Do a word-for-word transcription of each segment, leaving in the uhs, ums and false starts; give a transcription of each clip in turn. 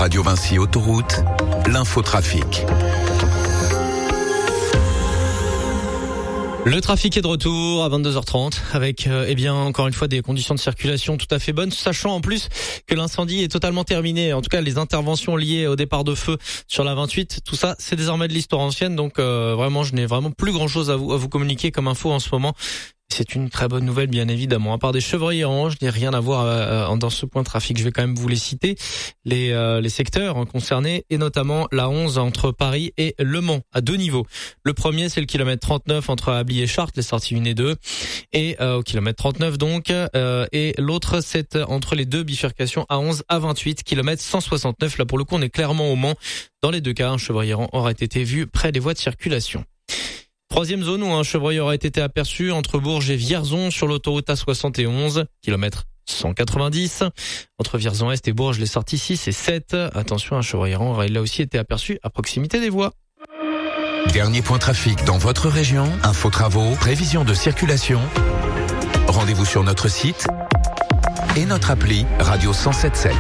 Radio Vinci Autoroute, l'infotrafic. Le trafic est de retour à vingt-deux heures trente avec euh, eh bien encore une fois des conditions de circulation tout à fait bonnes, sachant en plus que l'incendie est totalement terminé. En tout cas, les interventions liées au départ de feu sur la vingt-huit, tout ça, c'est désormais de l'histoire ancienne. Donc euh, vraiment, je n'ai vraiment plus grand-chose à vous à vous communiquer comme info en ce moment. C'est une très bonne nouvelle, bien évidemment. À part des chevreuils orange, il n'y a rien à voir euh, dans ce point de trafic. Je vais quand même vous les citer, les euh, les secteurs hein, concernés, et notamment la onze entre Paris et Le Mans, à deux niveaux. Le premier, c'est le kilomètre trente-neuf entre Ably et Chartres, les sorties un et deux, et euh, au kilomètre trente-neuf donc. Euh, et l'autre, c'est entre les deux bifurcations A onze à vingt-huit, kilomètre cent soixante-neuf. Là, pour le coup, on est clairement au Mans. Dans les deux cas, un chevreuil errant aurait été vu près des voies de circulation. Troisième zone où un chevreuil aurait été aperçu entre Bourges et Vierzon sur l'autoroute A soixante et onze, kilomètre cent quatre-vingt-dix. Entre Vierzon-Est et Bourges, les sorties six et sept. Attention, un chevreuil errant aurait là aussi été aperçu à proximité des voies. Dernier point trafic dans votre région, info travaux, prévision de circulation. Rendez-vous sur notre site et notre appli Radio cent sept sept.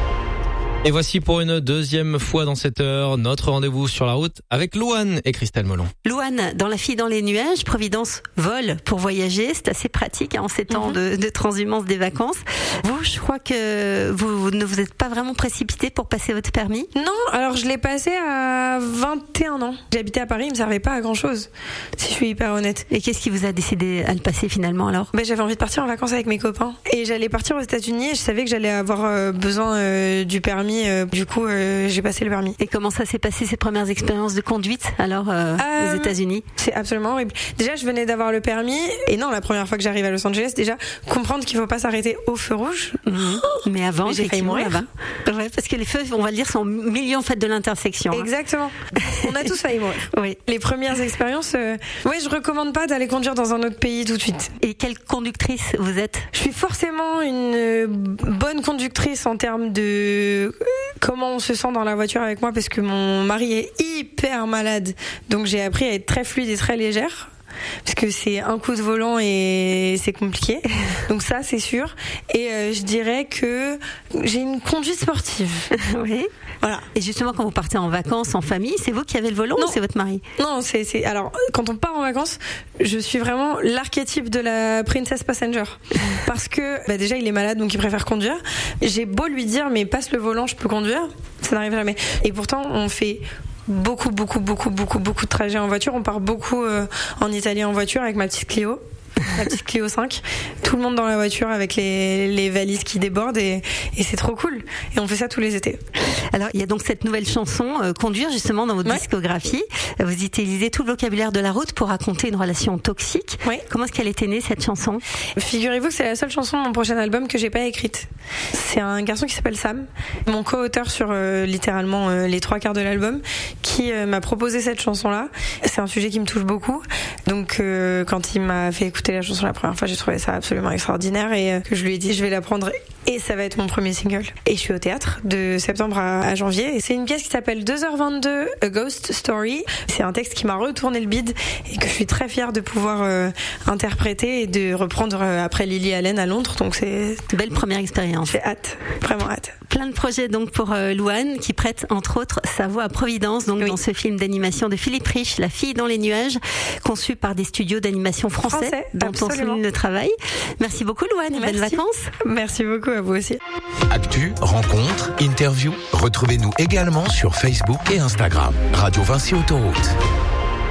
Et voici pour une deuxième fois dans cette heure notre rendez-vous sur la route avec Louane et Christelle Molon. Louane, dans La fille dans les nuages, Providence vole pour voyager. C'est assez pratique hein, en ces temps mm-hmm. de, de transhumance des vacances. Vous, je crois que vous, vous ne vous êtes pas vraiment précipité pour passer votre permis? Non, alors je l'ai passé à vingt et un ans. J'habitais à Paris, il me servait pas à grand chose, si je suis hyper honnête. Et qu'est-ce qui vous a décidé à le passer finalement alors? Ben, j'avais envie de partir en vacances avec mes copains. Et j'allais partir aux États-Unis et je savais que j'allais avoir euh, besoin euh, du permis. Euh, du coup, euh, j'ai passé le permis. Et comment ça s'est passé ces premières expériences de conduite alors euh, euh, aux États-Unis? C'est absolument horrible. Déjà, je venais d'avoir le permis et non, la première fois que j'arrive à Los Angeles, déjà comprendre qu'il faut pas s'arrêter au feu rouge. Mmh. Mais avant, Mais j'ai failli mourir. Là-bas. Ouais, parce que les feux, on va le dire, sont au milieu en fait de l'intersection. Exactement. Hein. On a tous failli mourir. Oui. Les premières expériences, euh... ouais, je recommande pas d'aller conduire dans un autre pays tout de suite. Et quelle conductrice vous êtes? Je suis forcément une bonne conductrice en termes de comment on se sent dans la voiture avec moi, parce que mon mari est hyper malade, donc j'ai appris à être très fluide et très légère. Parce que c'est un coup de volant et c'est compliqué. Donc ça, c'est sûr. Et euh, je dirais que j'ai une conduite sportive. Oui. Voilà. Et justement, quand vous partez en vacances, en famille, c'est vous qui avez le volant non. ou c'est votre mari? Non, c'est, c'est, alors, quand on part en vacances, je suis vraiment l'archétype de la princess passenger. Parce que, bah, déjà, il est malade, donc il préfère conduire. J'ai beau lui dire, mais passe le volant, je peux conduire. Ça n'arrive jamais. Et pourtant, on fait beaucoup, beaucoup, beaucoup, beaucoup, beaucoup de trajets en voiture. On part beaucoup euh, en Italie en voiture avec ma petite Clio. La petite Clio cinq, tout le monde dans la voiture avec les, les valises qui débordent et, et c'est trop cool. Et on fait ça tous les étés. Alors il y a donc cette nouvelle chanson euh, Conduire justement dans votre ouais. discographie. Vous utilisez tout le vocabulaire de la route pour raconter une relation toxique. Ouais. Comment est-ce qu'elle était née cette chanson? Figurez-vous que c'est la seule chanson de mon prochain album que j'ai pas écrite. C'est un garçon qui s'appelle Sam, mon co-auteur sur euh, littéralement euh, les trois quarts de l'album, qui euh, m'a proposé cette chanson-là. C'est un sujet qui me touche beaucoup. Donc euh, quand il m'a fait écouter la chanson la première fois, j'ai trouvé ça absolument extraordinaire et euh, que je lui ai dit je vais la prendre et ça va être mon premier single. Et je suis au théâtre de septembre à, à janvier et c'est une pièce qui s'appelle deux heures vingt-deux A Ghost Story. C'est un texte qui m'a retourné le bide et que je suis très fière de pouvoir euh, interpréter et de reprendre euh, après Lily Allen à Londres. Donc c'est une belle première expérience. J'ai hâte, vraiment hâte. Plein de projets donc pour euh, Louane qui prête entre autres sa voix à Providence donc oui. dans ce film d'animation de Philippe Rich, La fille dans les nuages, conçu par des studios d'animation français, français dont absolument. On souligne le travail. Merci beaucoup Louane, et bonnes vacances. Merci beaucoup à vous aussi. Actu, rencontres, interviews, retrouvez-nous également sur Facebook et Instagram. Radio Vinci Autoroute.